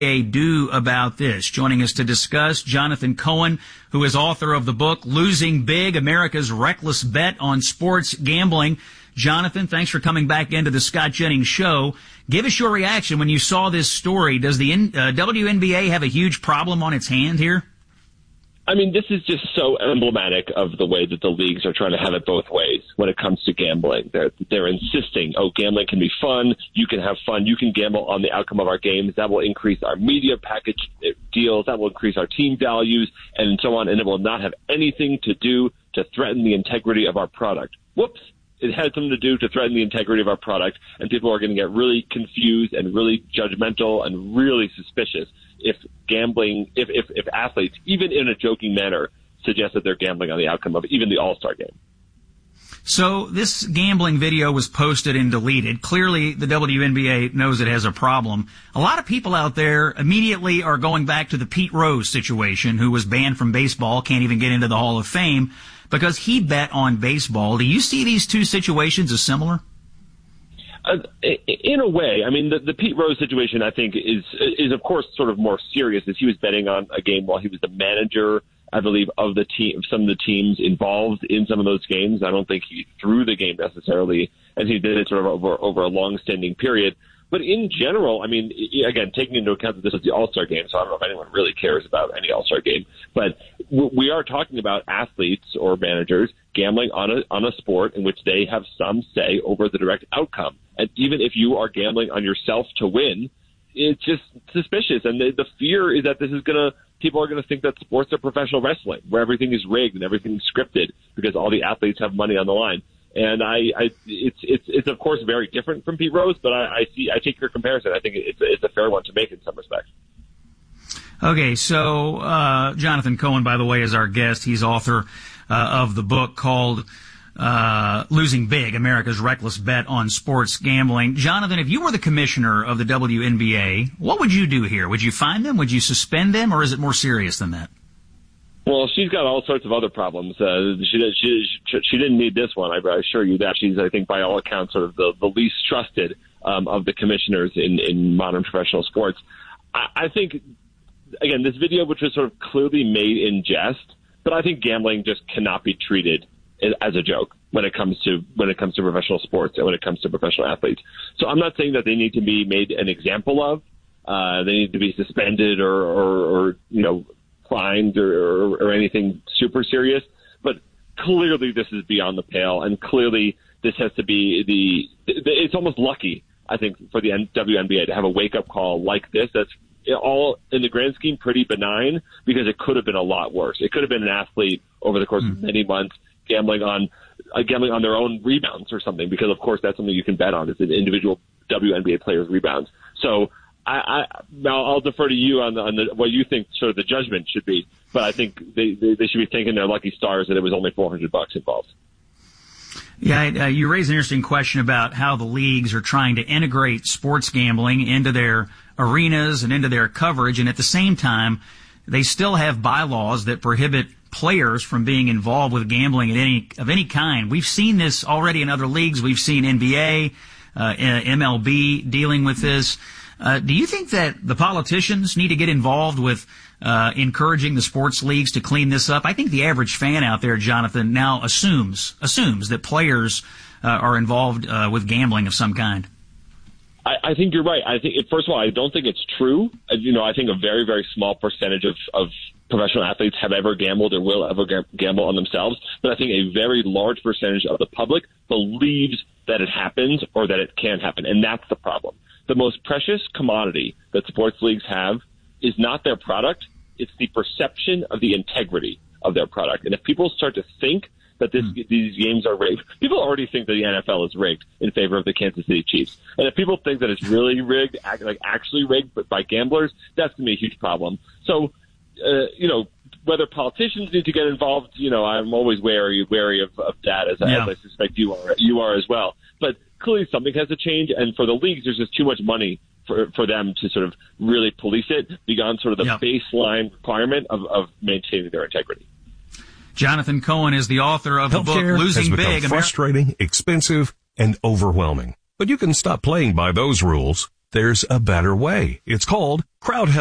do about this? Joining us to discuss, Jonathan Cohen, who is author of the book Losing Big, America's Reckless Bet on Sports Gambling. Jonathan, thanks for coming back into the Scott Jennings Show. Give us your reaction when you saw this story. Does the WNBA have a huge problem on its hand here? I mean, this is just so emblematic of the way that the leagues are trying to have it both ways when it comes to gambling. They're insisting, gambling can be fun. You can have fun. You can gamble on the outcome of our games. That will increase our media package deals. That will increase our team values and so on. And it will not have anything to do to threaten the integrity of our product. Whoops. It has something to do to threaten the integrity of our product, and people are going to get really confused and really judgmental and really suspicious if athletes, even in a joking manner, suggest that they're gambling on the outcome of even the All-Star game. So this gambling video was posted and deleted. Clearly, the WNBA knows it has a problem. A lot of people out there immediately are going back to the Pete Rose situation, who was banned from baseball, can't even get into the Hall of Fame, because he bet on baseball. Do you see these two situations as similar? In a way. I mean, the Pete Rose situation, I think, is of course sort of more serious, as he was betting on a game while he was the manager, I believe, of the team, some of the teams involved in some of those games. I don't think he threw the game necessarily, as he did it sort of over a long-standing period. But in general, I mean, again, taking into account that this is the All-Star game, so I don't know if anyone really cares about any All-Star game, but we are talking about athletes or managers gambling on a sport in which they have some say over the direct outcome. And even if you are gambling on yourself to win, it's just suspicious. And the fear is that people are going to think that sports are professional wrestling, where everything is rigged and everything's scripted because all the athletes have money on the line. And it's of course very different from Pete Rose, but I take your comparison. I think it's a fair one to make in some respects. Okay, so Jonathan Cohen, by the way, is our guest. He's author of the book called Losing Big, America's Reckless Bet on Sports Gambling. Jonathan, if you were the commissioner of the WNBA, what would you do here? Would you fine them? Would you suspend them? Or is it more serious than that? Well, she's got all sorts of other problems. She didn't need this one. I assure you that. She's, I think, by all accounts, sort of the least trusted of the commissioners in modern professional sports. I think, again, this video, which was sort of clearly made in jest, but I think gambling just cannot be treated as a joke when it comes to professional sports and when it comes to professional athletes. So I'm not saying that they need to be made an example of. They need to be suspended or fined or anything super serious, but clearly this is beyond the pale, and clearly this has to be it's almost lucky, I think, for the WNBA to have a wake-up call like this. That's all, in the grand scheme, pretty benign, because it could have been a lot worse. It could have been an athlete over the course of many months gambling on their own rebounds or something, because of course that's something you can bet on, is an individual WNBA player's rebounds. So I'll defer to you on the what you think sort of the judgment should be, but I think they should be thanking their lucky stars that it was only $400 involved. Yeah, you raise an interesting question about how the leagues are trying to integrate sports gambling into their arenas and into their coverage, and at the same time, they still have bylaws that prohibit players from being involved with gambling of any kind. We've seen this already in other leagues. We've seen NBA, MLB dealing with this. Do you think that the politicians need to get involved with encouraging the sports leagues to clean this up? I think the average fan out there, Jonathan, now assumes that players are involved with gambling of some kind. I think you're right. I think, first of all, I don't think it's true. I think a very, very small percentage of professional athletes have ever gambled or will ever gamble on themselves. But I think a very large percentage of the public believes that it happens or that it can happen. And that's the problem. The most precious commodity that sports leagues have is not their product. It's the perception of the integrity of their product. And if people start to think that these games are rigged, people already think that the NFL is rigged in favor of the Kansas City Chiefs. And if people think that it's really rigged, like actually rigged, but by gamblers, that's going to be a huge problem. So, whether politicians need to get involved, I'm always wary of that, as I suspect you are as well. But clearly something has to change, and for the leagues, there's just too much money for them to sort of really police it beyond sort of the baseline requirement of maintaining their integrity. Jonathan Cohen is the author of the book Losing Big. Has become frustrating, expensive, and overwhelming. But you can stop playing by those rules there's a better way. It's called Crowd Health.